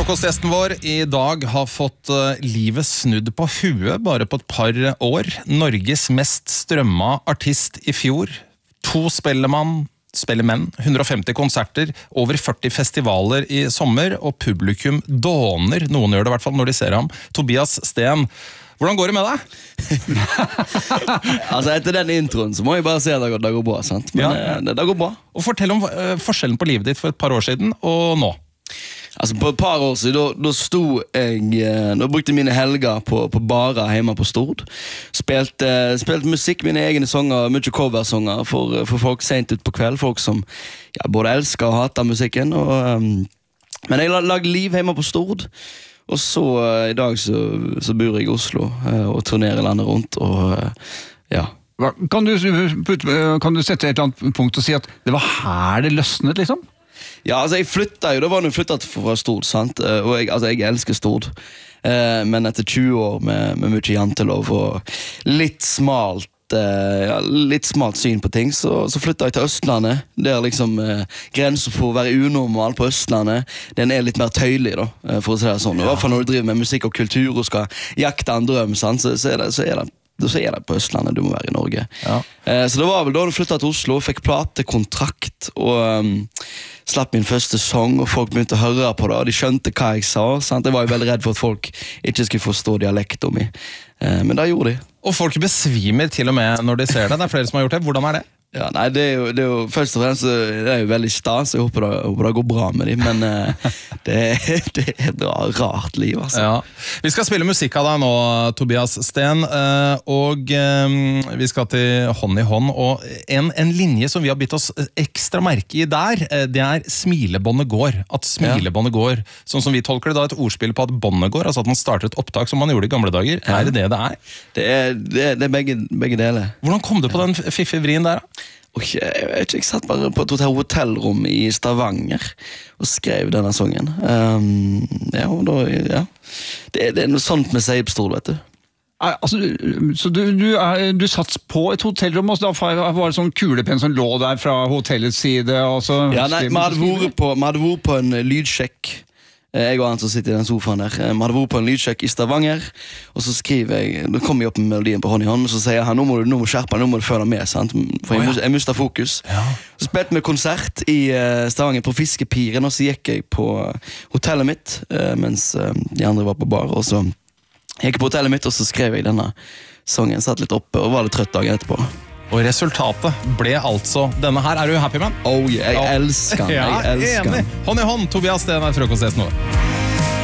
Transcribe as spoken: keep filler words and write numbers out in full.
Frokostgjesten vår i dag har fått uh, livet snudd på huet bare på et par år. Norges mest strømma artist i fjor. To spellemann, spellemenn, hundre og femti konserter, over førti festivaler i sommer, og publikum dåner, noen gjør det i hvert fall når de ser ham. Tobias Sten, hvordan går det med deg? altså etter den introen så må jeg bare si at det går, det går bra, sant? Men ja. det, det går bra. Og fortell om uh, forskjellen på livet ditt for et par år siden og nå. Altså på et par år siden, da, da sto jeg, da brukte mine helger på, på barer hjemme på Stord. Spilte, spilte musikk, mine egne sanger, mye coversanger for, for folk sent ut på kveld. Folk som ja, både elsker og hater musikken. Og, um, men jeg lagde liv hjemme på Stord. Og så uh, i dag så, så bor jeg i Oslo uh, og turnerer landet rundt. Og uh, ja. Kan du, kan du sette et eller annet punkt og si at det var her det løsnet, liksom? Ja, altså jeg flyttet jo, da var jeg flyttet fra Stord, sant? Og jeg, altså jeg elsker Stord. Eh, men etter tjue år med, med mye jantelov og litt smalt, eh, ja, litt smalt syn på ting, så, så flyttet jeg til Østlandet, der liksom eh, grensen for å være unormal på Østlandet, den er litt mer tøylig da, for å si det sånn. I hvert fall når du driver med musikk og kultur og skal jakte en drøm, sant? Så, så er det, så er det så er det på Østlandet, du må være i Norge. Ja. Eh, så det var vel da du flyttet til Oslo, fikk platekontrakt, og um, slapp min første sang, og folk begynte å høre på det, og de skjønte hva jeg sa, sant? Jeg var jo veldig redd for at folk ikke skulle forstå dialekten min. Eh, men det gjorde de. Og folk besvimer til og med når de ser det, det er flere som har gjort det. Hvordan er det? Ja, nei, det er, jo, det er jo først og fremst det er jo veldig stas. Jeg håper det, håper det går bra med dem, men uh, det, det er et rart liv, altså. Ja. Vi skal spille musikk av deg nå, Tobias Sten, uh, og um, vi skal til Hånd i hånd, og en, en linje som vi har bitt oss ekstra merke i der, uh, det er smilebåndet går. At smilebåndet går, sånn som vi tolker det da, et ordspill på at båndet går, altså at man starter et opptak som man gjorde i gamle dager. Ja. Er det det det er? Det er, det er, det er begge, begge deler. Hvordan kom du på den fiffige vrien der da? Og jeg, jeg, jeg satt bare på et hotellrom i Stavanger og skrev denne sangen. Um, ja, og da, ja. Det, det er noe sånt med Seibstord, vet du. Altså, så du, du, er, du satt på et hotellrom, og da var det sånn kulepenn som lå der fra hotellets side? Og så ja, nei, vi hadde vært på, vi hadde vært på en lydsjekk. Jeg og han som sitter i den sofaen der. Vi hadde vært på en lydsjekk i Stavanger, og så skriver jeg, da kommer jeg opp med melodien på Hånd i hånd, og så sier han, nå må du, nå må du skjerpe, nå må du følge med, sant? For jeg, oh, ja. jeg mistet fokus. Ja. Så spilte vi konsert i Stavanger på Fiskepiren, og så gikk jeg på hotellet mitt, mens de andre var på bar, og så gikk jeg på hotellet mitt, og så skrev jeg denne sangen, satt litt oppe, og var litt trøtt dagen etterpå. Og resultatet ble altså denne her. Er du happy, man? Oh yeah, jeg elsker den. Jeg elsker den. Hånd i hånd, Tobias Sten er frokostgjesten vår.